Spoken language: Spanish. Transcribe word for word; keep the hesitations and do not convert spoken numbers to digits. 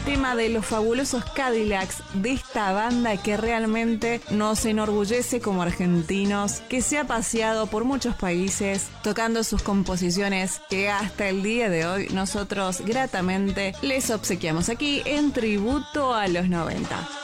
tema de los fabulosos Cadillacs, de esta banda que realmente nos enorgullece como argentinos, que se ha paseado por muchos países tocando sus composiciones que hasta el día de hoy nosotros gratamente les obsequiamos aquí en Tributo a los noventa.